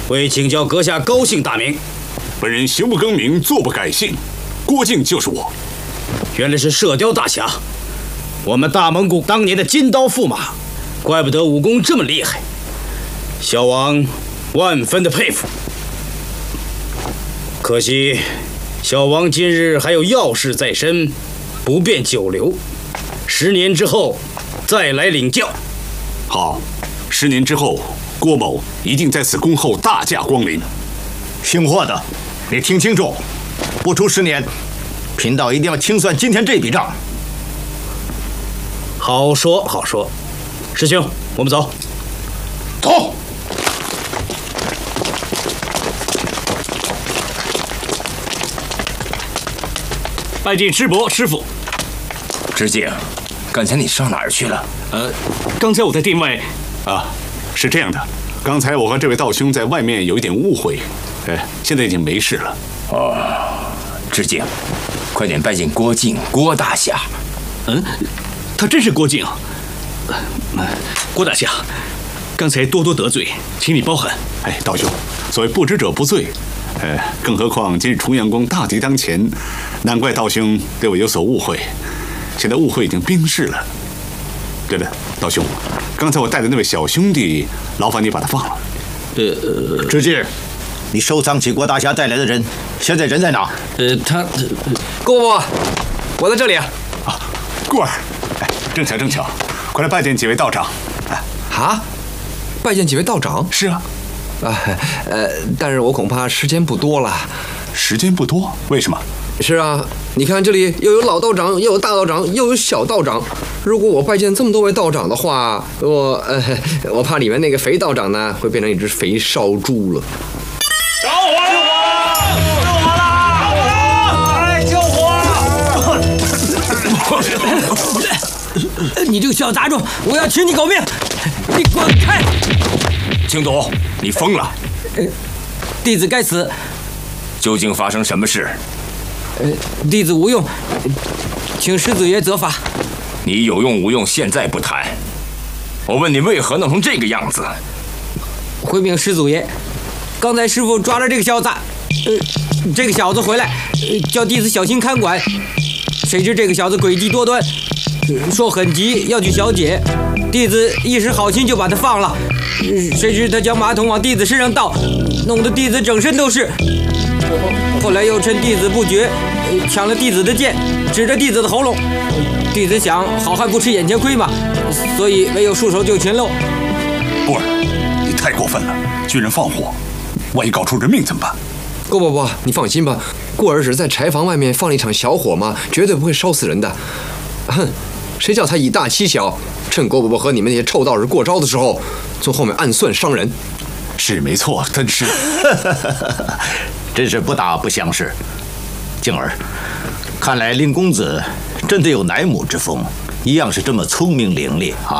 为请教阁下高姓大名？ 本人行不更名，坐不改姓，郭靖就是我。 原来是射雕大侠，我们大蒙古当年的金刀驸马，怪不得武功这么厉害。小王万分的佩服。可惜，小王今日还有要事在身，不便久留。10年之后，再来领教。 好，10年之后，郭某一定在此恭候大驾光临。 姓霍的，你听清楚，不出10年，贫道一定要清算今天这笔账。 好说好说，师兄，我们走。 走。 拜见师伯师傅。 知敬，刚才你上哪儿去了？ 刚才我在殿外。 是这样的，刚才我和这位道兄在外面有一点误会，现在已经没事了。 知敬，快点拜见郭靖郭大侠。 他真是郭靖。郭大侠，刚才多多得罪，请你包涵。 道兄，所谓不知者不罪。更何况今日重阳宫大敌当前，难怪道兄对我有所误会。现在误会已经冰释了。对了，道兄，刚才我带的那位小兄弟，劳烦你把他放了。 知敬，你收藏起郭大侠带来的人，现在人在哪？ 郭伯伯，我在这里啊。 顾儿，正巧，快来拜见几位道长。 拜见几位道长？ 是啊。 但是我恐怕时间不多了。 时间不多？为什么？ 是啊，你看这里又有老道长，又有大道长，又有小道长。如果我拜见这么多位道长的话，我怕里面那个肥道长呢，会变成一只肥烧猪了。 着火了！救火！ 你这个小杂种，我要请你狗命！你滚开！ 青毒，你疯了！ 弟子该死。 究竟发生什么事？ 弟子无用，请师祖爷责罚。 你有用无用，现在不谈。我问你为何弄成这个样子？ 回禀师祖爷，刚才师傅抓了这个小子，这个小子回来，叫弟子小心看管。谁知这个小子诡计多端，说很急要去小解，弟子一时好心就把他放了。谁知他将马桶往弟子身上倒，弄得弟子整身都是。后来又趁弟子不觉，抢了弟子的剑，指着弟子的喉咙。弟子想好汉不吃眼前亏嘛，所以唯有束手就擒喽。 波儿，你太过分了，居然放火，万一搞出人命怎么办？ 郭伯伯，你放心吧，过儿只是在柴房外面放了一场小火嘛，绝对不会烧死人的。哼，谁叫他以大欺小，趁郭伯伯和你们那些臭道士过招的时候，从后面暗算伤人。 是没错，但是真是不打不相识。静儿，看来令公子真的有乃母之风，一样是这么聪明伶俐啊。